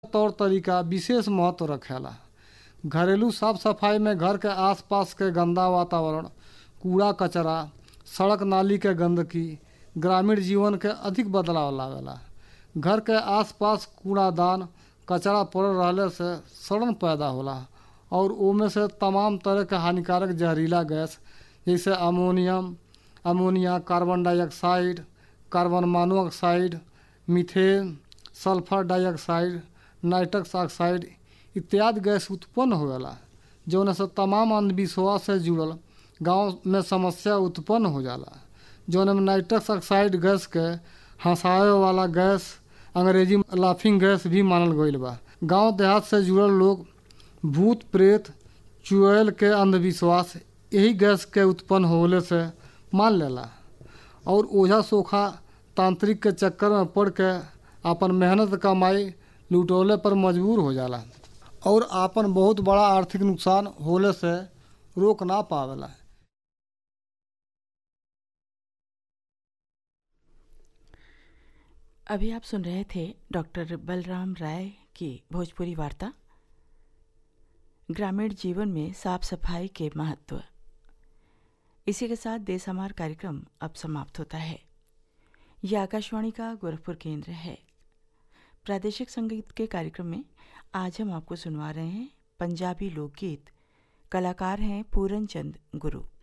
तौर तरीका विशेष महत्व रखेला। घरेलू साफ सफाई में घर के आसपास के गंदा वातावरण, कूड़ा कचरा, सड़क नाली के गंदगी ग्रामीण जीवन के अधिक बदलाव लावेला। घर के आसपास कूड़ादान कचरा पड़ल रहले से सड़न पैदा होला और ओमे से तमाम तरह के हानिकारक जहरीला गैस जैसे ammonia, carbon dioxide, carbon monoxide, methane, sulphur dioxide, nitrous oxide इत्यादि गैस उत्पन्न होवेला, जौन से तमाम अंधविश्वास से जुड़ल गांव में समस्या उत्पन्न हो जाला। जौन में नाइट्रस ऑक्साइड गैस के हंसावे वाला गैस अंग्रेजी में लाफिंग गैस भी मानल गईल बा। गांव देहात से जुड़ल लोग भूत प्रेत चुड़ैल के अंधविश्वास यही गैस के उत्पन्न होले से मान लेला और ओझा सोखा तांत्रिक के चक्कर में पड़ के अपन मेहनत कमाई लुटौले पर मजबूर हो जाला और आपन बहुत बड़ा आर्थिक नुकसान होले से रोक ना पावेला। अभी आप सुन रहे थे डॉक्टर बलराम राय की भोजपुरी वार्ता ग्रामीण जीवन में साफ सफाई के महत्व। इसी के साथ देश हमार कार्यक्रम अब समाप्त होता है। यह आकाशवाणी का गोरखपुर केंद्र है। प्रादेशिक संगीत के कार्यक्रम में आज हम आपको सुनवा रहे हैं पंजाबी लोकगीत। कलाकार हैं पूरन चंद गुरु।